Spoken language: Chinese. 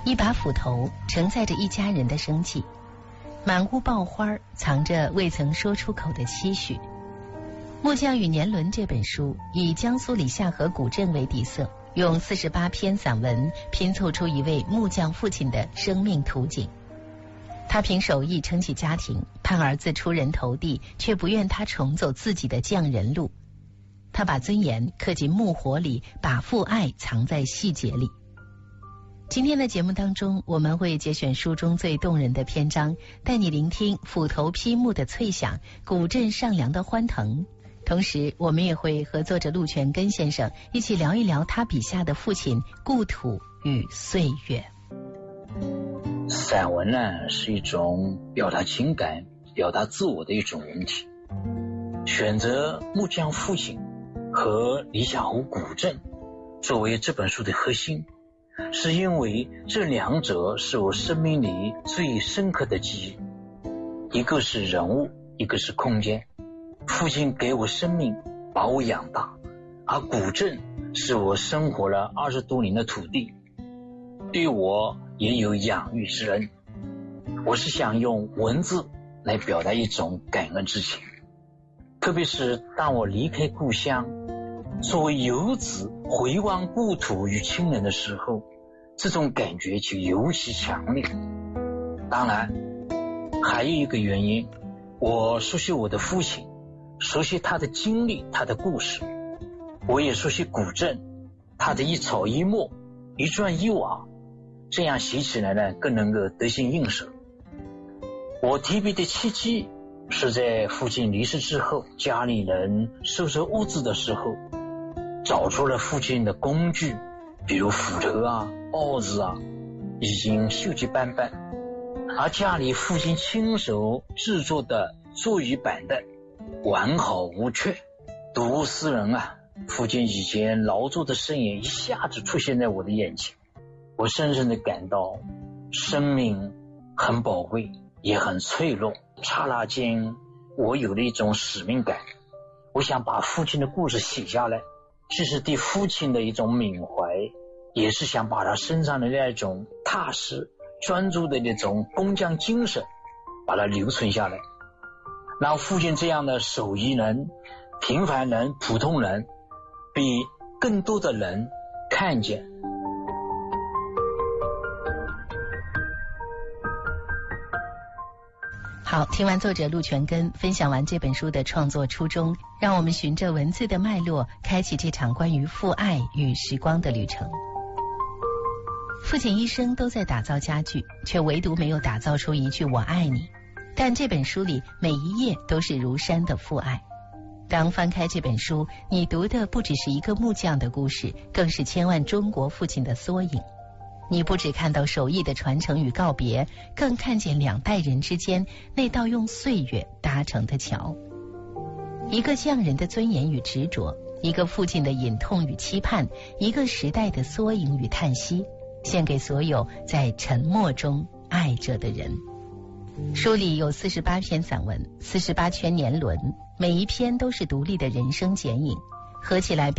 一把斧头承载着一家人的生计，满屋爆花，藏着未曾说出口的期许。《木匠与年轮》这本书以江苏李下河古镇为底色，用48篇散文拼凑出一位木匠父亲的生命图景。他凭手艺撑起家庭，盼儿子出人头地，却不愿他重走自己的匠人路。他把尊严刻进木火里，把父爱藏在细节里。今天的节目当中，我们会节选书中最动人的篇章，带你聆听斧头劈木的脆响，古镇上梁的欢腾。同时我们也会和作者陆全根先生一起聊一聊他笔下的父亲、故土与岁月。 散文呢，是一种表达情感、表达自我的一种文体。选择木匠父亲和李下河古镇作为这本书的核心，是因为这两者是我生命里最深刻的记忆。一个是人物，一个是空间。父亲给我生命，把我养大，而古镇是我生活了20多年的土地，对我也有养育之恩。我是想用文字来表达一种感恩之情，特别是当我离开故乡，作为游子回望故土与亲人的时候，这种感觉就尤其强烈。当然还有一个原因，我熟悉我的父亲，熟悉他的经历，他的故事。我也熟悉古镇，他的一草一木，一砖一瓦，这样写起来呢，更能够得心应手。我提笔的契机是在父亲离世之后，家里人收拾屋子的时候，找出了父亲的工具，比如斧头啊、鏊子啊，已经锈迹斑斑，而家里父亲亲手制作的座椅板凳完好无缺。睹物思人啊，父亲以前劳作的身影一下子出现在我的眼前，我深深地感到生命很宝贵，也很脆弱。刹那间我有了一种使命感，我想把父亲的故事写下来，既是对父亲的一种缅怀，也是想把他身上的那种踏实专注的那种工匠精神把它留存下来，让父亲这样的手艺人、平凡人、普通人被更多的人看见。 好，听完作者陆全根分享完这本书的创作初衷，让我们循着文字的脉络，开启这场关于父爱与时光的旅程。父亲一生都在打造家具，却唯独没有打造出一句我爱你。但这本书里每一页都是如山的父爱。当翻开这本书，你读的不只是一个木匠的故事，更是千万中国父亲的缩影。你不只看到手艺的传承与告别，更看见2代人之间那道用岁月搭成的桥。一个匠人的尊严与执着，一个父亲的隐痛与期盼，一个时代的缩影与叹息，献给所有在沉默中爱着的人。书里有48篇散文，48圈年轮，每一篇都是独立的人生剪影，合起来